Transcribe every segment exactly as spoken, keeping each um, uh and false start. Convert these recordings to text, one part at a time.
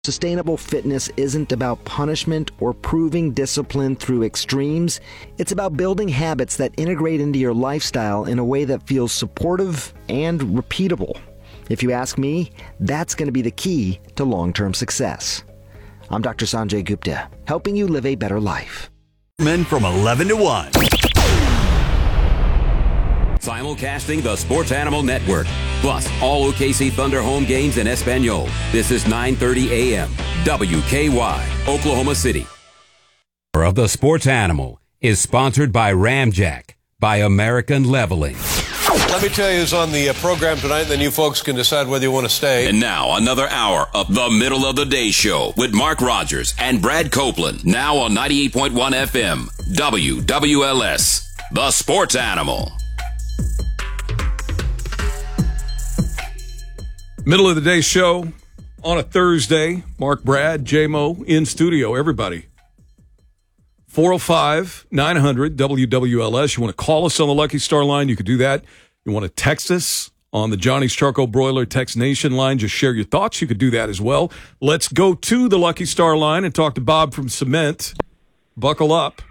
Sustainable fitness isn't about punishment or proving discipline through extremes. It's about building habits that integrate into your lifestyle in a way that feels supportive and repeatable. If you ask me, that's going to be the key to long-term success. I'm Doctor Sanjay Gupta, helping you live a better life. Men from eleven to one. Simulcasting the Sports Animal Network. Plus, all O K C Thunder home games in Espanol. This is nine thirty a.m. W K Y, Oklahoma City. Of the Sports Animal is sponsored by Ramjack, by American Leveling. Let me tell you who's on the uh, program tonight, and then you folks can decide whether you want to stay. And now, another hour of the Middle of the Day Show with Mark Rogers and Brad Copeland. Now on ninety-eight point one F M, W W L S, the Sports Animal. Middle of the Day Show on a Thursday. Mark, Brad, J-Mo in studio. Everybody. four oh five, nine hundred, W W L S. You want to call us on the Lucky Star line, you could do that. You want to text us on the Johnny's Charcoal Broiler Text Nation line, just share your thoughts. You could do that as well. Let's go to the Lucky Star line and talk to Bob from Cement. Buckle up.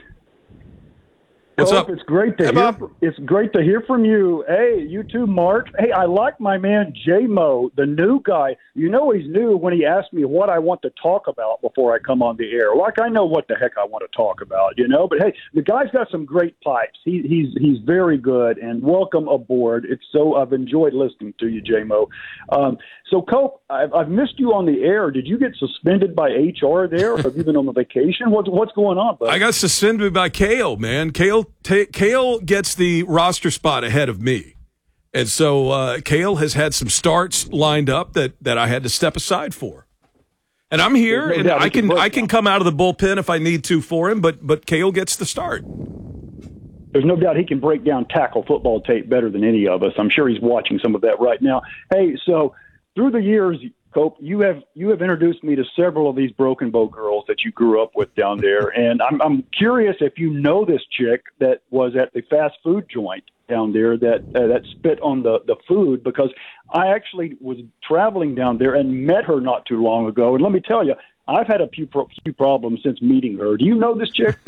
What's Cope, up? It's great to hey, hear. Bob. It's great to hear from you. Hey, you too, Mark. Hey, I like my man J-Mo, the new guy. You know he's new when he asked me what I want to talk about before I come on the air. Like I know what the heck I want to talk about, you know. But hey, the guy's got some great pipes. He, he's he's very good. And welcome aboard. It's so I've enjoyed listening to you, J-Mo. Um, so, Cope, I've, I've missed you on the air. Did you get suspended by H R there? Or have you been on a vacation? What's what's going on, buddy? I got suspended by Kale, man. Kale, t- Kale gets the roster spot ahead of me. And so uh, Kale has had some starts lined up that, that I had to step aside for. And I'm here, no and doubt I can can I can come out of the bullpen if I need to for him, but but Kale gets the start. There's no doubt he can break down tackle football tape better than any of us. I'm sure he's watching some of that right now. Hey, so through the years, Cope, you have you have introduced me to several of these Broken Bow girls that you grew up with down there, and I'm I'm curious if you know this chick that was at the fast food joint down there that uh, that spit on the, the food, because I actually was traveling down there and met her not too long ago, and let me tell you, I've had a few, pro- few problems since meeting her. Do you know this chick?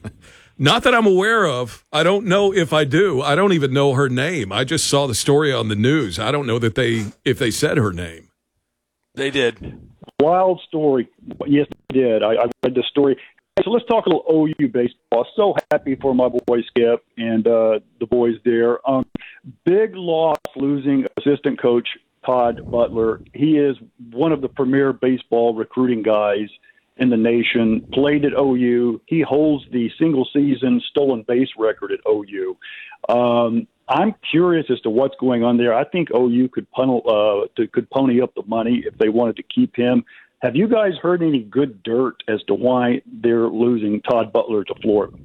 Not that I'm aware of. I don't know if I do. I don't even know her name. I just saw the story on the news. I don't know that they if they said her name. They did. Wild story. Yes, they did. I, I read the story. So let's talk a little O U baseball. So happy for my boy Skip and uh, the boys there. Um, big loss losing assistant coach Todd Butler. He is one of the premier baseball recruiting guys in the nation, played at O U. He holds the single-season stolen base record at O U. Um, I'm curious as to what's going on there. I think O U could, punnel, uh, to, could pony up the money if they wanted to keep him. Have you guys heard any good dirt as to why they're losing Todd Butler to Florida?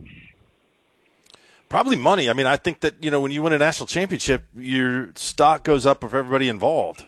Probably money. I mean, I think that, you know, when you win a national championship, your stock goes up of everybody involved.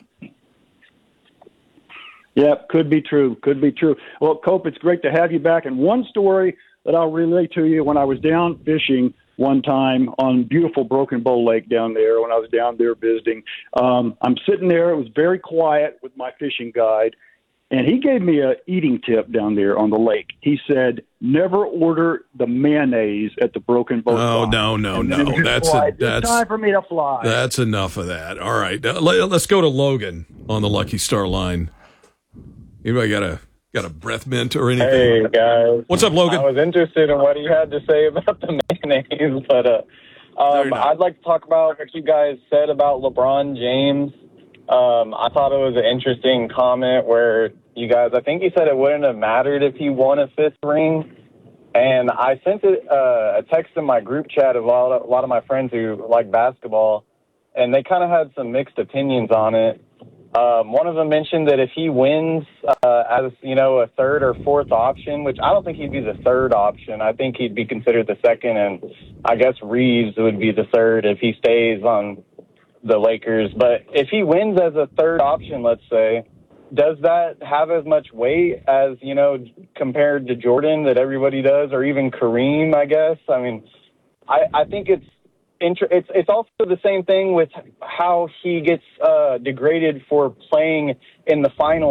Yeah, could be true. Could be true. Well, Cope, it's great to have you back. And one story that I'll relay to you, when I was down fishing one time on beautiful Broken Bow Lake down there, when I was down there visiting, um, I'm sitting there. It was very quiet with my fishing guide, and he gave me a eating tip down there on the lake. He said, never order the mayonnaise at the Broken Bow. Oh, no, no, no. That's a, that's it's time for me to fly. That's enough of that. All right. Uh, let, let's go to Logan on the Lucky Star line. Anybody got a got a breath mint or anything? Hey guys, what's up, Logan? I was interested in what you had to say about the mayonnaise, but uh, um, I'd like to talk about what you guys said about LeBron James. Um, I thought it was an interesting comment where you guys, I think you said it wouldn't have mattered if he won a fifth ring, and I sent it, uh, a text in my group chat of a lot of, a lot of my friends who like basketball, and they kind of had some mixed opinions on it. Um, one of them mentioned that if he wins uh, as, you know, a third or fourth option, which I don't think he'd be the third option. I think he'd be considered the second, and I guess Reeves would be the third if he stays on the Lakers. But if he wins as a third option, let's say, does that have as much weight as, you know, compared to Jordan that everybody does, or even Kareem, I guess? I mean, I, I think it's It's it's also the same thing with how he gets uh, degraded for playing in the finals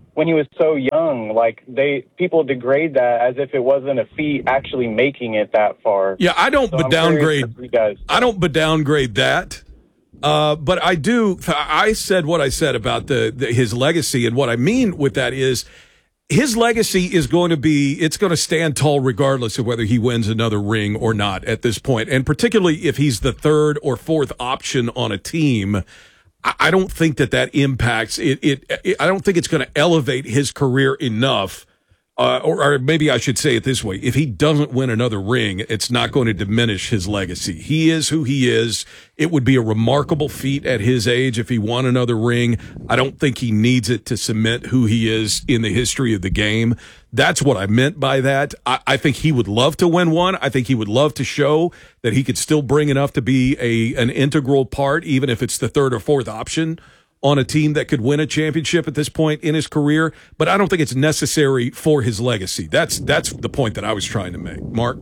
when he was so young. Like they people degrade that as if it wasn't a feat actually making it that far. Yeah, I don't so but I'm downgrade. You guys. I don't but downgrade that. Uh, but I do. I said what I said about the, the his legacy, and what I mean with that is his legacy is going to be, it's going to stand tall regardless of whether he wins another ring or not at this point. And particularly if he's the third or fourth option on a team, I don't think that that impacts it. It, it I don't think it's going to elevate his career enough. Uh, or, or maybe I should say it this way. If he doesn't win another ring, it's not going to diminish his legacy. He is who he is. It would be a remarkable feat at his age if he won another ring. I don't think he needs it to cement who he is in the history of the game. That's what I meant by that. I, I think he would love to win one. I think he would love to show that he could still bring enough to be a an integral part, even if it's the third or fourth option on a team that could win a championship at this point in his career, but I don't think it's necessary for his legacy. That's that's the point that I was trying to make. Mark?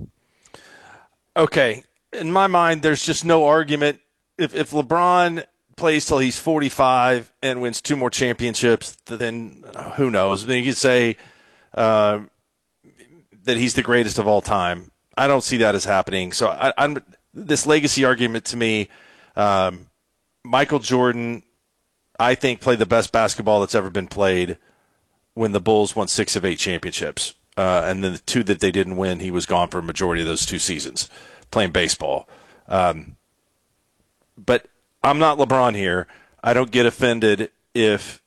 Okay. In my mind, there's just no argument. If if LeBron plays till he's forty-five and wins two more championships, then who knows? Then you could say uh, that he's the greatest of all time. I don't see that as happening. So I, I'm this legacy argument to me, um, Michael Jordan, I think, played the best basketball that's ever been played when the Bulls won six of eight championships. Uh, and then the two that they didn't win, he was gone for a majority of those two seasons playing baseball. Um, but I'm not LeBron here. I don't get offended if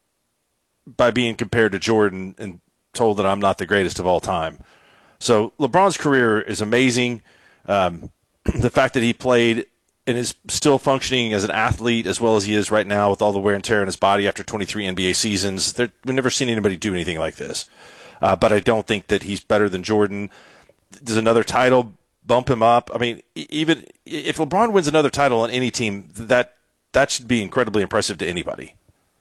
by being compared to Jordan and told that I'm not the greatest of all time. So LeBron's career is amazing. Um, the fact that he played and is still functioning as an athlete as well as he is right now with all the wear and tear in his body after twenty-three N B A seasons. We've never seen anybody do anything like this. Uh, but I don't think that he's better than Jordan. Does another title bump him up? I mean, even if LeBron wins another title on any team, that that should be incredibly impressive to anybody.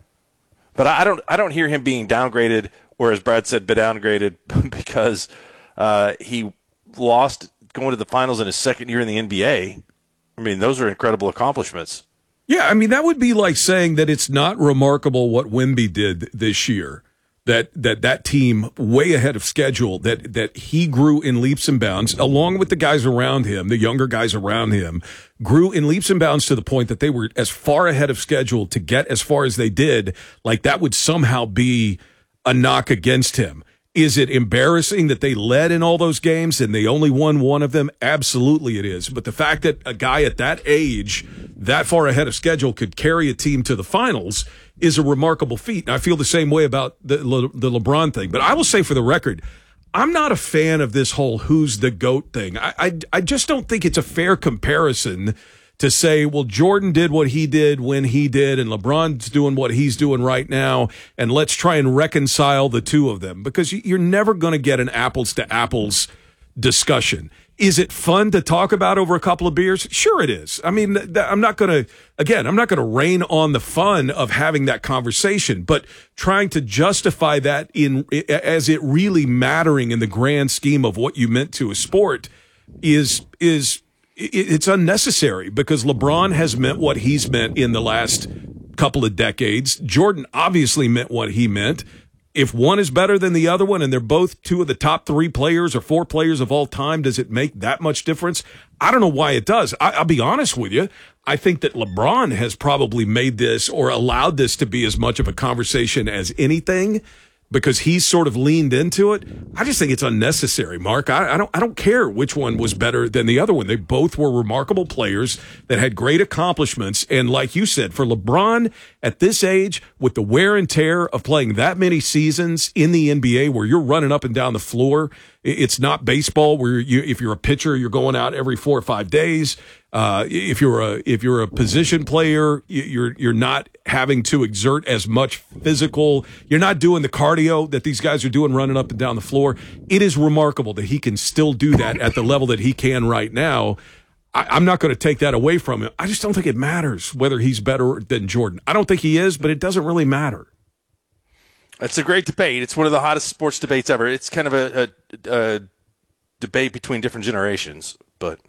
But I don't I don't hear him being downgraded, or as Brad said, be downgraded because uh, he lost going to the finals in his second year in the N B A. I mean, those are incredible accomplishments. Yeah, I mean, that would be like saying that it's not remarkable what Wemby did this year, that that that team way ahead of schedule, that that he grew in leaps and bounds, along with the guys around him, the younger guys around him, grew in leaps and bounds to the point that they were as far ahead of schedule to get as far as they did, like that would somehow be a knock against him. Is it embarrassing that they led in all those games and they only won one of them? Absolutely it is. But the fact that a guy at that age, that far ahead of schedule, could carry a team to the finals is a remarkable feat. And I feel the same way about the, the LeBron thing. But I will say for the record, I'm not a fan of this whole who's the GOAT thing. I, I, I just don't think it's a fair comparison to say, well, Jordan did what he did when he did, and LeBron's doing what he's doing right now, and let's try and reconcile the two of them, because you're never going to get an apples-to-apples discussion. Is it fun to talk about over a couple of beers? Sure it is. I mean, th- I'm not going to, again, I'm not going to rain on the fun of having that conversation, but trying to justify that in as it really mattering in the grand scheme of what you meant to a sport is is it's unnecessary, because LeBron has meant what he's meant in the last couple of decades. Jordan obviously meant what he meant. If one is better than the other one and they're both two of the top three players or four players of all time, does it make that much difference? I don't know why it does. I, I'll be honest with you. I think that LeBron has probably made this or allowed this to be as much of a conversation as anything, because he's sort of leaned into it. I just think it's unnecessary, Mark. I, I don't I don't care which one was better than the other one. They both were remarkable players that had great accomplishments. And like you said, for LeBron at this age, with the wear and tear of playing that many seasons in the N B A where you're running up and down the floor, it's not baseball where you, if you're a pitcher, you're going out every four or five days. Uh, if you're a if you're a position player, you're you're not having to exert as much physical. You're not doing the cardio that these guys are doing running up and down the floor. It is remarkable that he can still do that at the level that he can right now. I, I'm not going to take that away from him. I just don't think it matters whether he's better than Jordan. I don't think he is, but it doesn't really matter. It's a great debate. It's one of the hottest sports debates ever. It's kind of a, a, a debate between different generations, but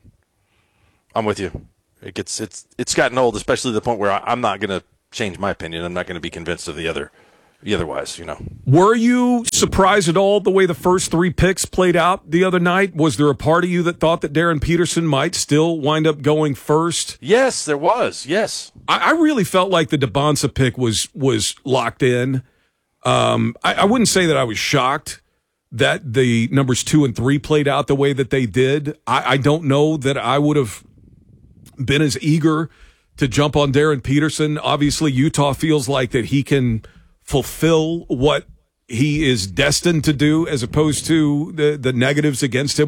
I'm with you. It gets it's it's gotten old, especially to the point where I, I'm not going to change my opinion. I'm not going to be convinced of the other otherwise, you know. Were you surprised at all the way the first three picks played out the other night? Was there a part of you that thought that Darren Peterson might still wind up going first? Yes, there was. Yes. I, I really felt like the DeBonsa pick was was locked in. Um, I, I wouldn't say that I was shocked that the numbers two and three played out the way that they did. I, I don't know that I would have been as eager to jump on Darren Peterson. Obviously, Utah feels like that he can fulfill what he is destined to do as opposed to the, the negatives against him.